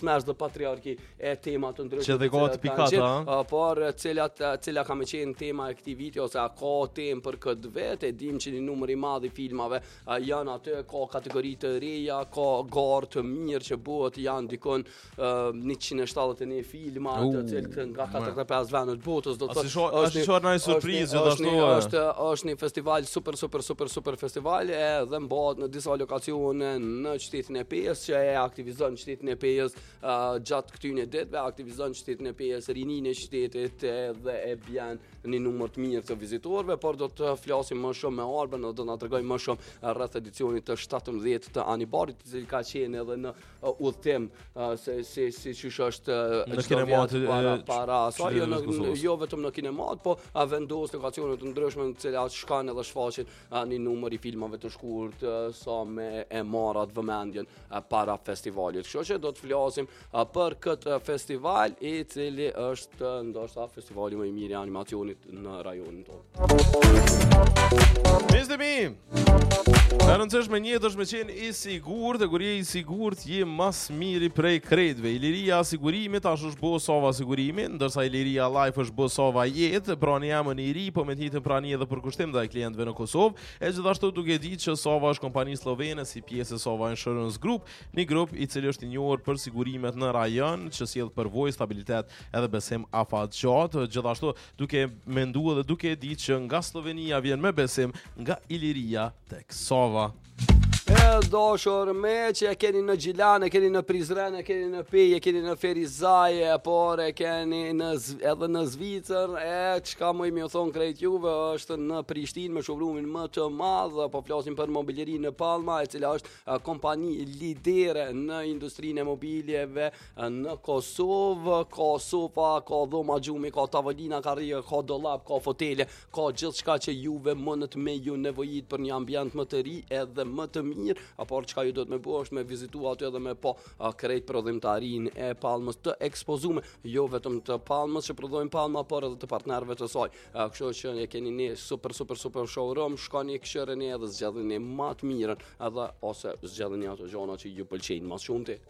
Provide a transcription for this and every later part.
smash dhe patriarki e tema të ndryshme. Që dhe gati pikata, por cila ka me qenë tema e këtij viti ose a ka temë për këtë vetë, e dim që një numër i madh i filmave janë aty, ka kategori të reja, ka garë të mirë që bëhet, janë dikon 171 filma të cilët nga 45 vende të botës, do të thotë është një festival super festival edhe mbahet në disa lokasione në qytetin e Pejës që e aktivizon qytetin e Pejës gjatë këtyre ditëve, aktivizon qytetin e Pejës, rinin e qytetit edhe e bjen një numër të mirë të vizitorëve, por do të flasim më shumë me Arben, do na tregoj më shumë rreth edicionit të 17 të Anibarit, i cili ka qenë edhe në udhtim si çish është në kinemat para asaj, jo vetëm në kinemat, po vendos lokacione të ndryshme në të cilat shkojnë edhe shfaqin një numër i filmave të shkurt sa me e marrat vëmendjen para festivalit. Kështu që do të flasim për këtë festival i cili është ndoshta festivali më i mirë i animacionit në rajonin tonë. Mizdemi, e rëndësishme njëtë është me qenë i sigurt, e kur je i sigurt je mas miri prej krejtve. Iliria sigurimit ashtë është bo sova sigurimi, ndërsa Iliria Life është bo sova jetë, pra një jamën i ri, po me t'njitën prani edhe për kushtim dhe klientëve në Kosovë, e gjithashtu duke ditë që Sova është kompani slovene si pjesë e Sova Insurance Group, një grup i cili është i njohur për sigurimet në rajon, që sjell përvojë, stabilitet edhe besim afat gjatë, gjithashtu duke menduar dhe duke ditë që nga Slovenia vjen me besim nga Iliria tek Sova. Dashur me që e keni në Gjilan, e keni në Prizren, e keni në Pejë, e keni në Ferizaj, por e keni edhe në Zvicër, çka më i thonë krejt juve është në Prishtinë me showroomin më të madh, po flasim për mobilierinë në Palma, e cila është kompani lidere në industrinë e mobiljeve në Kosovë, ka sofa, ka dhoma gjumi, ka tavolina, ka rrje, ka dollap, ka fotele, ka gjithçka që juve mundet me ju nevojit për një ambient më të ri edhe më të mirë, por çka ju do të me bësh me vizitu aty edhe me po krejt prodhimtarin e Palmës të ekspozume, jo vetëm të Palmës që prodhojnë Palma, por edhe të partnerëve të saj. Kështu që e keni një super showroom, shkoni këshireni edhe zgjedhini më të mirën, edhe ose zgjedhini ato gjëra që ju pëlqejnë më shumë ti.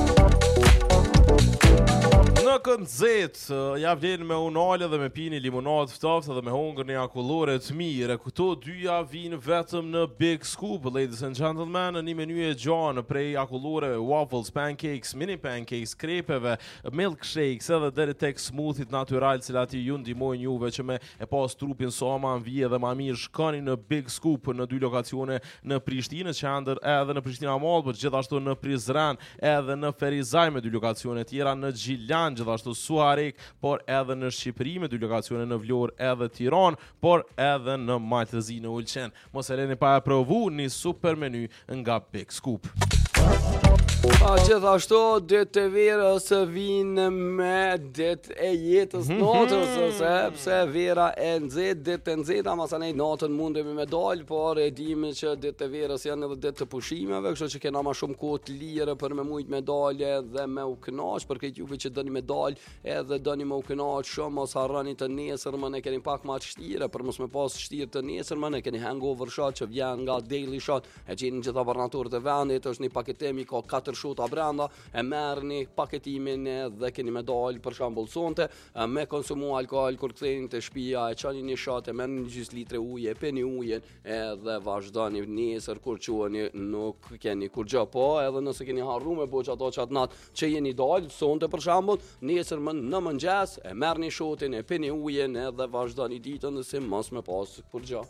Në Këndzet, ja vlen me unale dhe me pini limonad ftoftë dhe me hongër një akullore të mirë. Këto dyja vinë vetëm në Big Scoop, ladies and gentlemen, një menu e gjanë prej akullore, waffles, pancakes, mini pancakes, krepeve, milkshakes edhe deri tek smoothie natural, cilat ju ndihmojnë juve që me e pas trupin sa më vije dhe më mirë. Shkoni në Big Scoop në dy lokacione në Prishtinë, qendër edhe në Prishtina Mall, por gjithashtu në Prizren edhe në Ferizaj me dy lokacione tjera në Gjilan, gjithashtu Suarek, por edhe në Shqipëri me dy lokacione në Vlorë edhe Tiranë, por edhe në Maltëzi në Ulqen. Mos e leni pa e provu një super menu nga Big Scoop. Gjithashtu ditë e verës vinë me ditë e jetës natës, sepse vera e nxehtë, ditë e nxehta, masanej natën mundemi me dalë, por e dimi që ditë e verës janë edhe ditë të pushimeve, kështu që kena më shumë kohë të lirë për me mujt me dalë dhe me u kënaq, për këtë juve që doni me dalë edhe doni me u kënaq shumë, mos harroni të nesërmën e keni pak më të vështirë, për mos me pas vështirë të nesërmën e keni hangover shot që vjen nga daily shot, e gjeni gjitha barnaturët e vendit, është një paketemi ka 4 shota brenda, e merrni paketimin dhe keni me dalë për shembull sonte me konsumu alkool kur ktheni te shtëpia, e çani një shot, e merrni një gjysmë litre ujë, e peni ujin edhe vazhdoni nesër kur quheni nuk keni kur gjë, po edhe nëse keni harruar me boç ato çat nat që jeni dalë sonte për shembull, nesër në mëngjes e merrni shotin, e peni ujin edhe vazhdoni ditën dhe si mos me pas kur gjë.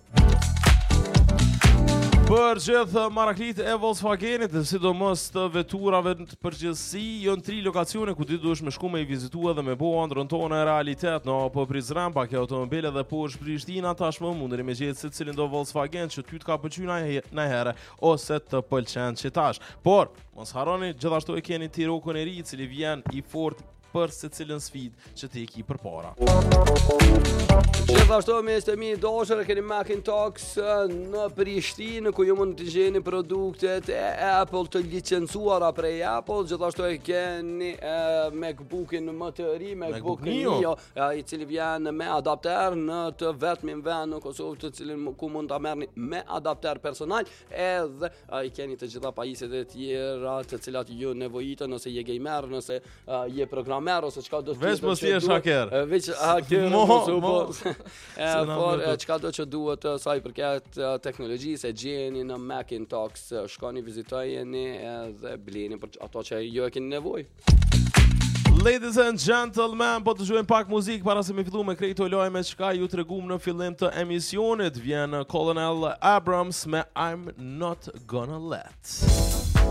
Për gjithë maraklit e Volkswagenit, sidomos të veturave të përgjithësi, janë 3 lokacione ku ti duhesh me shku me i vizitua dhe me bo ëndrrën tonë e realitet. Në po Prizren, pak e automobile dhe po është Prishtina, tashmë mundeni me gjetë se cilin do Volkswagen që ty t'ka pëlqyer në herë ose të pëlqen që tash. Por, mos harroni, gjithashtu e keni Tirokun e ri, i cili vjen i fortë për secilën sfidë që ti ki përpara. Gjithashtu me mi dashur keni Macintosh në Prishtinë ku ju mund të gjeni produktet e Apple të licencuara prej Apple. Gjithashtu e keni MacBookin më të ri, MacBook Neo, i cili vjen me adapter në të vetmin vend në Kosovë, të cilin ku mund ta merrni me adapter personal, edhe i keni të gjitha pajisjet e tjera të cilat ju nevojitën nëse je gamer, nëse je programer ose çka do të Veç mos je hacker. Veç hacker. Por çka do që duhet sa i përket teknologjisë e gjeni në Macintosh, shkoni vizitojeni edhe blini për ato që ju e keni nevojë. Ladies and gentlemen, po të dëgjojmë pak muzikë para se me fillu me krejto lojme çka ju tregum në fillim të emisionit. Vjen Colonel Abrams me I'm Not Gonna Let.